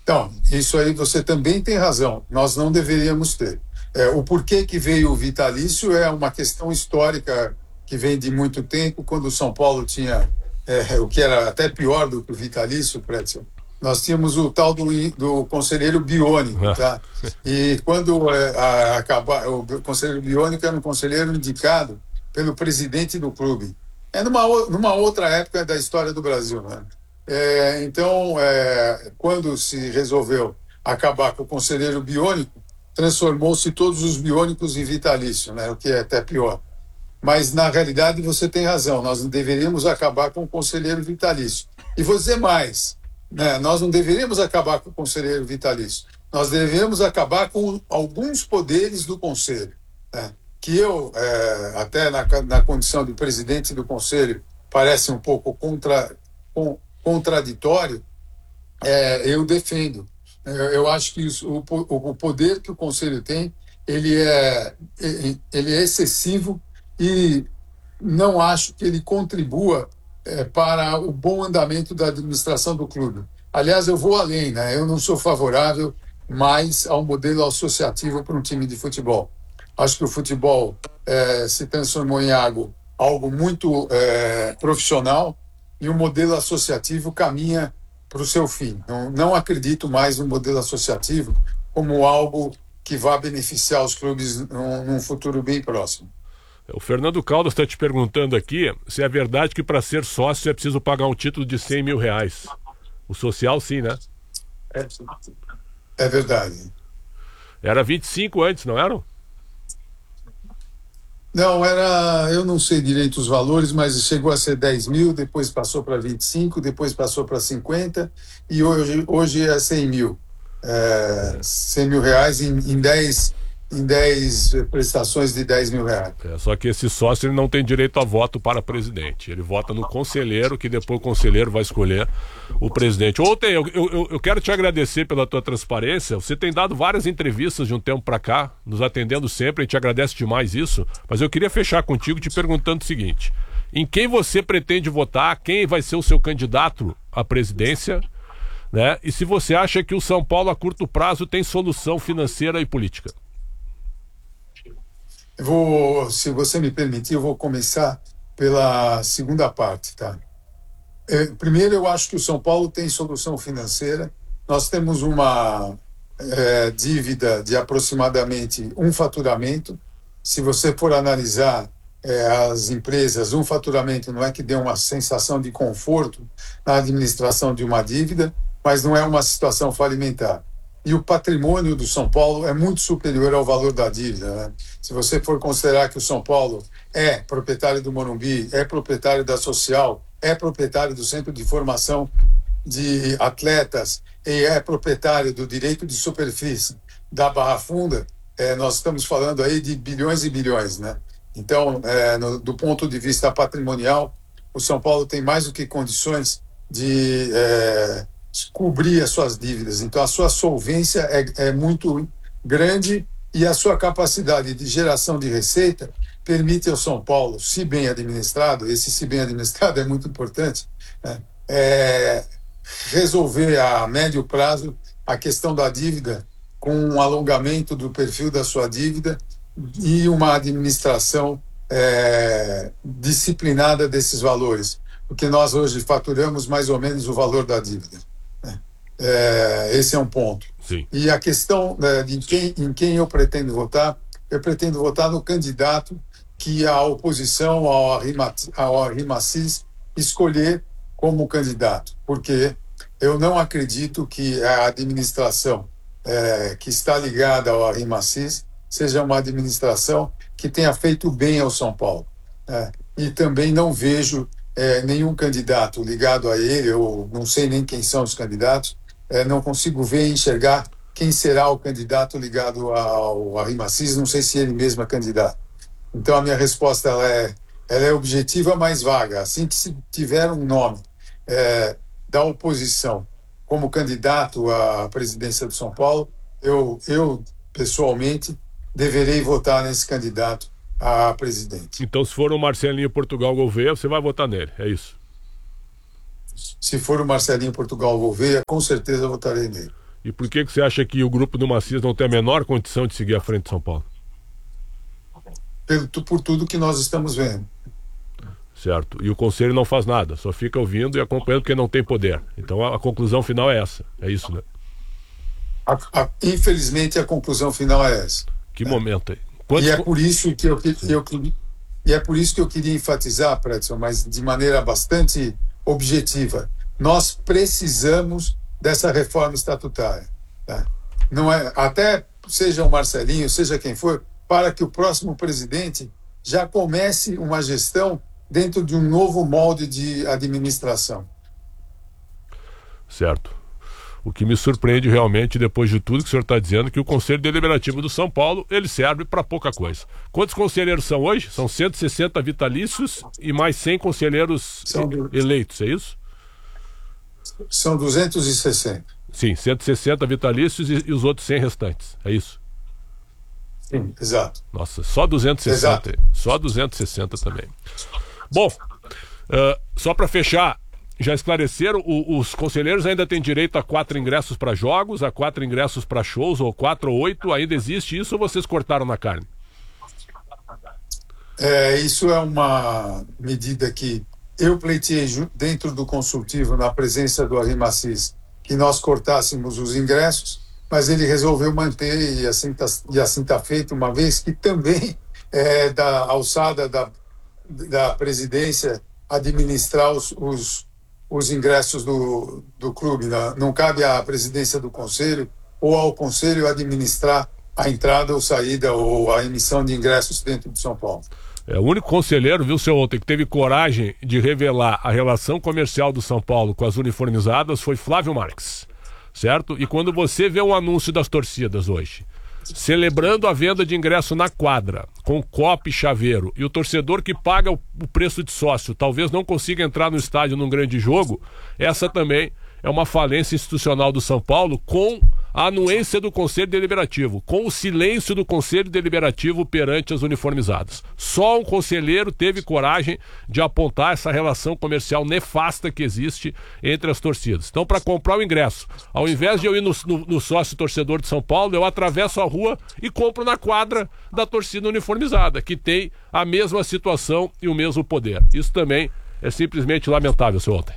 Então, isso aí você também tem razão. Nós não deveríamos ter. O porquê que veio o vitalício é uma questão histórica que vem de muito tempo, quando o São Paulo tinha o que era até pior do que o vitalício, Pretzel. Nós tínhamos o tal do conselheiro biônico, tá? E quando acabar, o conselheiro biônico era um conselheiro indicado pelo presidente do clube. Numa outra época da história do Brasil, né? Então, quando se resolveu acabar com o conselheiro biônico, transformou-se todos os biônicos em vitalício, né? O que é até pior. Mas, na realidade, você tem razão, nós não deveríamos acabar com o conselheiro vitalício. E vou dizer mais, né? Nós não deveríamos acabar com o conselheiro vitalício, nós devemos acabar com alguns poderes do conselho, né? Que eu, até na condição de presidente do conselho, parece um pouco contraditório, eu defendo. Eu acho que o poder que o Conselho tem, ele é excessivo e não acho que ele contribua para o bom andamento da administração do clube. Aliás, eu vou além, né? Eu não sou favorável mais ao modelo associativo para um time de futebol. Acho que o futebol se transformou em algo muito profissional, e o modelo associativo caminha para o seu fim. Não acredito mais no modelo associativo como algo que vá beneficiar os clubes num futuro bem próximo. O Fernando Caldas está te perguntando aqui se é verdade que para ser sócio é preciso pagar um título de R$100 mil. O social, sim, né? É verdade. Era 25 antes, não era? Não, eu não sei direito os valores, mas chegou a ser 10 mil, depois passou para 25, depois passou para 50, e hoje é 100 mil. 100 mil reais em 10 prestações de 10 mil reais. Só que esse sócio ele não tem direito a voto para presidente. Ele vota no conselheiro, que depois o conselheiro vai escolher o presidente. Ontem, eu quero te agradecer pela tua transparência. Você tem dado várias entrevistas de um tempo para cá, nos atendendo sempre, a gente agradece demais isso. Mas eu queria fechar contigo te perguntando o seguinte: em quem você pretende votar? Quem vai ser o seu candidato à presidência? Né? E se você acha que o São Paulo a curto prazo tem solução financeira e política? Se você me permitir, eu vou começar pela segunda parte, tá? Primeiro, eu acho que o São Paulo tem solução financeira. Nós temos uma dívida de aproximadamente um faturamento. Se você for analisar as empresas, um faturamento não é que dê uma sensação de conforto na administração de uma dívida, mas não é uma situação falimentar. E o patrimônio do São Paulo é muito superior ao valor da dívida, né? Se você for considerar que o São Paulo é proprietário do Morumbi, é proprietário da Social, é proprietário do Centro de Formação de Atletas e é proprietário do direito de superfície da Barra Funda, nós estamos falando aí de bilhões e bilhões, né? Então, do ponto de vista patrimonial, o São Paulo tem mais do que condições de cobrir as suas dívidas. Então, a sua solvência é muito grande e a sua capacidade de geração de receita permite ao São Paulo, se bem administrado, se bem administrado é muito importante, né, resolver a médio prazo a questão da dívida com um alongamento do perfil da sua dívida e uma administração disciplinada desses valores, porque nós hoje faturamos mais ou menos o valor da dívida. Esse é um ponto. Sim. E a questão em quem eu pretendo votar no candidato que a oposição ao Arrimacis escolher como candidato, porque eu não acredito que a administração que está ligada ao Arrimacis seja uma administração que tenha feito bem ao São Paulo. E também não vejo nenhum candidato ligado a ele, eu não sei nem quem são os candidatos, não consigo ver e enxergar quem será o candidato ligado ao Arrimacis, não sei se ele mesmo é candidato. Então a minha resposta ela é objetiva, mas vaga. Assim que se tiver um nome da oposição como candidato à presidência do São Paulo, eu pessoalmente deverei votar nesse candidato a presidente. Então, se for o Marcelinho Portugal Gouveia, você vai votar nele, é isso? Se for o Marcelinho Portugal Gouveia, com certeza eu votarei nele. E por que você acha que o grupo do Macias não tem a menor condição de seguir à frente de São Paulo? Por tudo que nós estamos vendo. Certo. E o conselho não faz nada, só fica ouvindo e acompanhando porque não tem poder. Então a conclusão final é essa. É isso, né? Infelizmente a conclusão final é essa. Que momento aí? E é por isso que eu queria enfatizar, Predson, mas de maneira bastante objetiva. Nós precisamos dessa reforma estatutária. Tá? Não é, até seja o Marcelinho, seja quem for, para que o próximo presidente já comece uma gestão dentro de um novo molde de administração. Certo. O que me surpreende realmente, depois de tudo que o senhor está dizendo, que o Conselho Deliberativo do São Paulo, ele serve para pouca coisa. Quantos conselheiros são hoje? São 160 vitalícios e mais 100 conselheiros eleitos, é isso? São 260. Sim, 160 vitalícios e os outros 100 restantes, é isso? Sim, exato. Nossa, só 260. Exato. Só 260 também. Bom, só para fechar, já esclareceram, os conselheiros ainda têm direito a 4 ingressos para jogos, a 4 ingressos para shows, ou 4 ou 8, ainda existe isso ou vocês cortaram na carne? Isso é uma medida que eu pleiteei dentro do consultivo, na presença do Arrim Macis, que nós cortássemos os ingressos, mas ele resolveu manter e assim tá feito, uma vez que também é da alçada da presidência administrar os ingressos do clube. Não cabe à presidência do conselho ou ao conselho administrar a entrada ou saída ou a emissão de ingressos dentro de São Paulo. O único conselheiro, viu, seu ontem, que teve coragem de revelar a relação comercial do São Paulo com as uniformizadas foi Flávio Marques, certo? E quando você vê um anúncio das torcidas hoje, celebrando a venda de ingresso na quadra, com copo e chaveiro, e o torcedor que paga o preço de sócio talvez não consiga entrar no estádio num grande jogo, essa também é uma falência institucional do São Paulo, com a anuência do Conselho Deliberativo, com o silêncio do Conselho Deliberativo perante as uniformizadas. Só um conselheiro teve coragem de apontar essa relação comercial nefasta que existe entre as torcidas. Então, para comprar o ingresso, ao invés de eu ir no sócio torcedor de São Paulo, eu atravesso a rua e compro na quadra da torcida uniformizada, que tem a mesma situação e o mesmo poder. Isso também é simplesmente lamentável, seu ontem.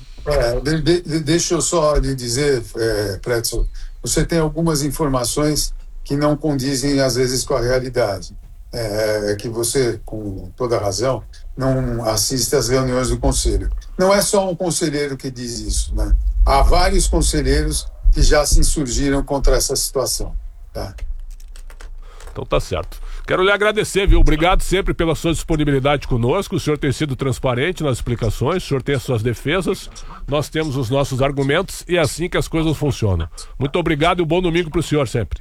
Deixa eu só lhe dizer, Predson, você tem algumas informações que não condizem às vezes com a realidade. Que você, com toda razão, não assiste às reuniões do conselho. Não é só um conselheiro que diz isso, né? Há vários conselheiros que já se insurgiram contra essa situação. Tá? Então tá certo. Quero lhe agradecer, viu? Obrigado sempre pela sua disponibilidade conosco. O senhor tem sido transparente nas explicações, o senhor tem as suas defesas, nós temos os nossos argumentos e é assim que as coisas funcionam. Muito obrigado e um bom domingo para o senhor sempre.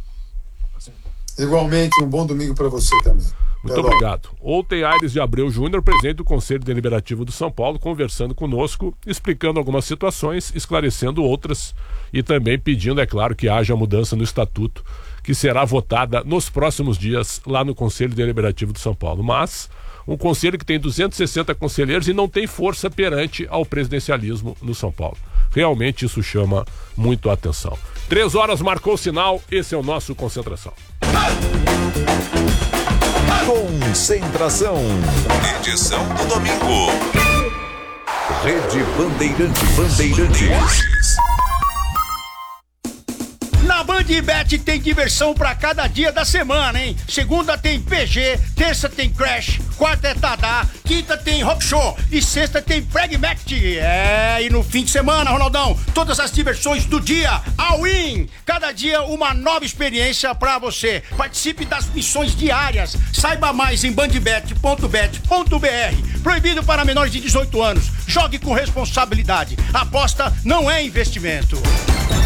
Igualmente, um bom domingo para você também. Muito obrigado. Ontem, Aires de Abreu Júnior, presidente do Conselho Deliberativo do São Paulo, conversando conosco, explicando algumas situações, esclarecendo outras e também pedindo, é claro, que haja mudança no estatuto, que será votada nos próximos dias lá no Conselho Deliberativo de São Paulo. Mas um conselho que tem 260 conselheiros e não tem força perante ao presidencialismo no São Paulo. Realmente isso chama muito a atenção. 3 horas marcou o sinal, esse é o nosso Concentração. Concentração. Edição do domingo. Rede Bandeirantes. Na Bandbet tem diversão pra cada dia da semana, hein? Segunda tem PG, terça tem Crash, quarta é Tadá, quinta tem Rock Show e sexta tem Pragmatic. E no fim de semana, Ronaldão, todas as diversões do dia, all in! Cada dia uma nova experiência pra você. Participe das missões diárias. Saiba mais em bandbet.bet.br. Proibido para menores de 18 anos. Jogue com responsabilidade. Aposta não é investimento.